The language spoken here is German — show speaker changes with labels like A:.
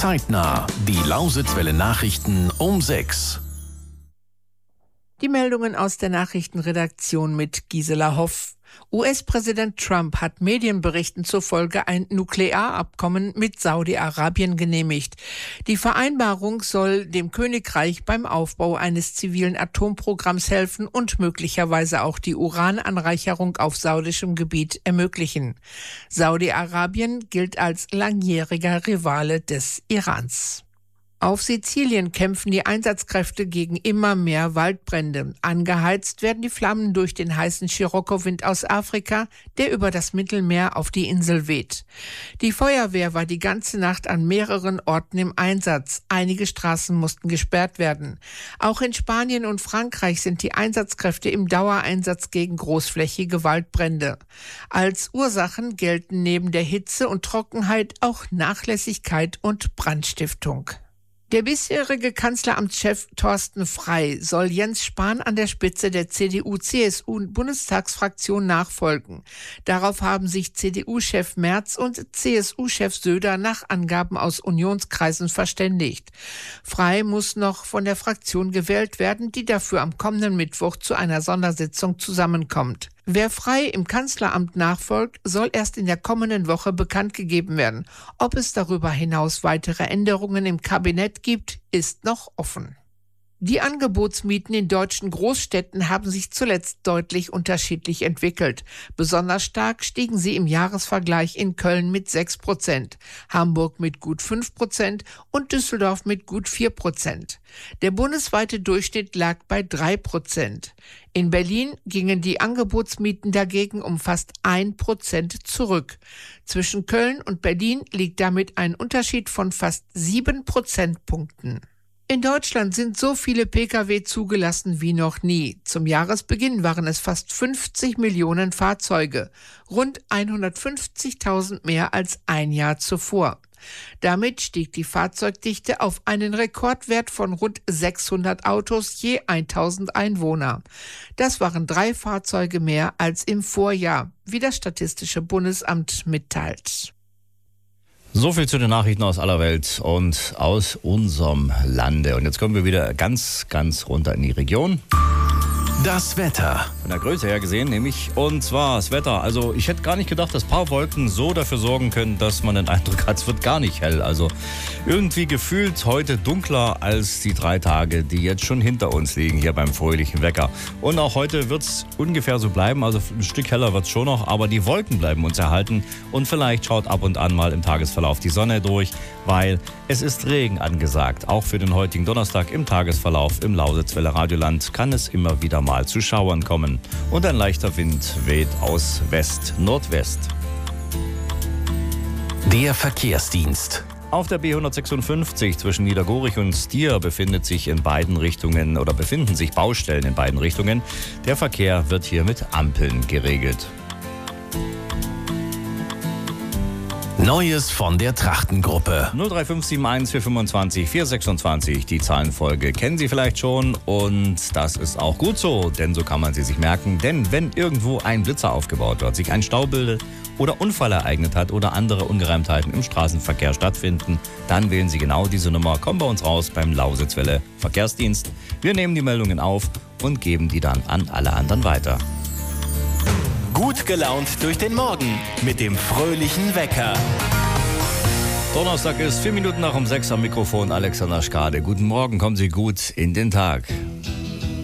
A: Zeitnah, die Lausitzwelle Nachrichten um 6.
B: Die Meldungen aus der Nachrichtenredaktion mit Gisela Hoff. US-Präsident Trump hat Medienberichten zufolge ein Nuklearabkommen mit Saudi-Arabien genehmigt. Die Vereinbarung soll dem Königreich beim Aufbau eines zivilen Atomprogramms helfen und möglicherweise auch die Urananreicherung auf saudischem Gebiet ermöglichen. Saudi-Arabien gilt als langjähriger Rivale des Irans. Auf Sizilien kämpfen die Einsatzkräfte gegen immer mehr Waldbrände. Angeheizt werden die Flammen durch den heißen Scirocco-Wind aus Afrika, der über das Mittelmeer auf die Insel weht. Die Feuerwehr war die ganze Nacht an mehreren Orten im Einsatz. Einige Straßen mussten gesperrt werden. Auch in Spanien und Frankreich sind die Einsatzkräfte im Dauereinsatz gegen großflächige Waldbrände. Als Ursachen gelten neben der Hitze und Trockenheit auch Nachlässigkeit und Brandstiftung. Der bisherige Kanzleramtschef Thorsten Frey soll Jens Spahn an der Spitze der CDU-CSU-Bundestagsfraktion nachfolgen. Darauf haben sich CDU-Chef Merz und CSU-Chef Söder nach Angaben aus Unionskreisen verständigt. Frey muss noch von der Fraktion gewählt werden, die dafür am kommenden Mittwoch zu einer Sondersitzung zusammenkommt. Wer Frey im Kanzleramt nachfolgt, soll erst in der kommenden Woche bekannt gegeben werden. Ob es darüber hinaus weitere Änderungen im Kabinett gibt, ist noch offen. Die Angebotsmieten in deutschen Großstädten haben sich zuletzt deutlich unterschiedlich entwickelt. Besonders stark stiegen sie im Jahresvergleich in Köln mit 6%, Hamburg mit gut 5% und Düsseldorf mit gut 4%. Der bundesweite Durchschnitt lag bei 3%. In Berlin gingen die Angebotsmieten dagegen um fast 1% zurück. Zwischen Köln und Berlin liegt damit ein Unterschied von fast 7 Prozentpunkten. In Deutschland sind so viele Pkw zugelassen wie noch nie. Zum Jahresbeginn waren es fast 50 Millionen Fahrzeuge, rund 150.000 mehr als ein Jahr zuvor. Damit stieg die Fahrzeugdichte auf einen Rekordwert von rund 600 Autos je 1000 Einwohner. Das waren 3 Fahrzeuge mehr als im Vorjahr, wie das Statistische Bundesamt mitteilt.
C: So viel zu den Nachrichten aus aller Welt und aus unserem Lande. Und jetzt kommen wir wieder ganz, ganz runter in die Region.
A: Das Wetter.
C: Von der Größe her gesehen nämlich, und zwar das Wetter. Also ich hätte gar nicht gedacht, dass ein paar Wolken so dafür sorgen können, dass man den Eindruck hat, es wird gar nicht hell. Also irgendwie gefühlt heute dunkler als die 3 Tage, die jetzt schon hinter uns liegen hier beim fröhlichen Wecker. Und auch heute wird es ungefähr so bleiben, also ein Stück heller wird es schon noch, aber die Wolken bleiben uns erhalten und vielleicht schaut ab und an mal im Tagesverlauf die Sonne durch, weil es ist Regen angesagt. Auch für den heutigen Donnerstag im Tagesverlauf im Lausitzwelle Radioland kann es immer wieder mal zu Schauern kommen und ein leichter Wind weht aus West-Nordwest.
A: Der Verkehrsdienst.
C: Auf der B156 zwischen Niedergorich und Stier befinden sich Baustellen in beiden Richtungen. Der Verkehr wird hier mit Ampeln geregelt.
A: Neues von der Trachtengruppe.
C: 03571 425 426. Die Zahlenfolge kennen Sie vielleicht schon und das ist auch gut so, denn so kann man sie sich merken. Denn wenn irgendwo ein Blitzer aufgebaut wird, sich ein Stau bildet oder Unfall ereignet hat oder andere Ungereimtheiten im Straßenverkehr stattfinden, dann wählen Sie genau diese Nummer, kommen bei uns raus beim Lausitzwelle Verkehrsdienst. Wir nehmen die Meldungen auf und geben die dann an alle anderen weiter.
A: Gut gelaunt durch den Morgen mit dem fröhlichen Wecker.
C: Donnerstag ist 4 Minuten nach um 6 am Mikrofon Alexander Schkade. Guten Morgen, kommen Sie gut in den Tag.